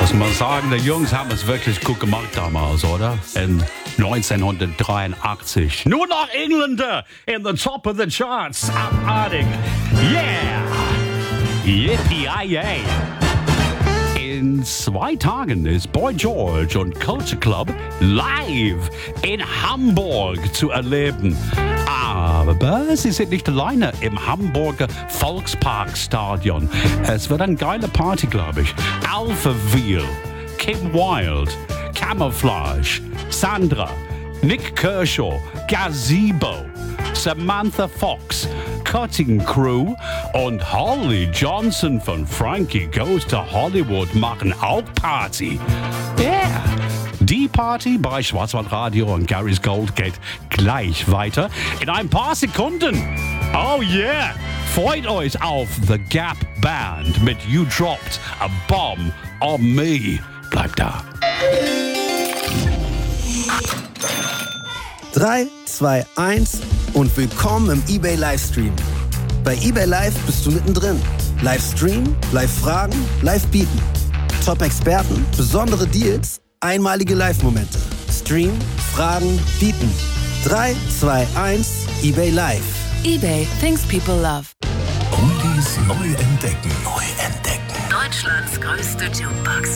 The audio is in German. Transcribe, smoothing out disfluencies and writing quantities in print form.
Muss man sagen, die Jungs haben es wirklich gut gemacht damals, oder? In 1983. Nur noch Engländer in the top of the charts. Abartig. Yeah! Yippie-yay! In 2 Tagen ist Boy George und Culture Club live in Hamburg zu erleben. Aber sie sind nicht alleine im Hamburger Volksparkstadion. Es wird eine geile Party, glaube ich. Alphaville, Kim Wilde, Camouflage, Sandra, Nick Kershaw, Gazebo, Samantha Fox, Cutting Crew und Holly Johnson von Frankie Goes to Hollywood machen auch Party. Yeah! Die Party bei Schwarzwaldradio und Gary's Gold geht gleich weiter in ein paar Sekunden. Oh yeah! Freut euch auf The Gap Band mit You Dropped a Bomb on Me. Bleibt da. 3, 2, 1 und willkommen im eBay Livestream. Bei eBay Live bist du mittendrin. Livestream, Live-Fragen, Live-Bieten. Top-Experten, besondere Deals, einmalige Live-Momente. Stream, Fragen, Bieten. 3, 2, 1, eBay Live. eBay, things people love. Oldies neu entdecken. Deutschlands größte Jukebox.